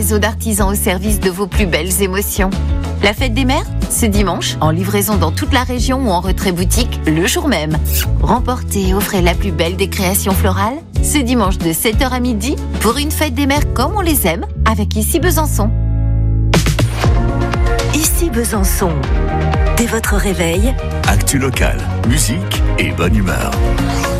réseau d'artisans au service de vos plus belles émotions. La fête des mères, c'est dimanche, en livraison dans toute la région ou en retrait boutique le jour même. Remportez et offrez la plus belle des créations florales, ce dimanche de 7h à midi, pour une fête des mères comme on les aime, avec Ici Besançon. Ici Besançon. Dès votre réveil, actu locale, musique et bonne humeur.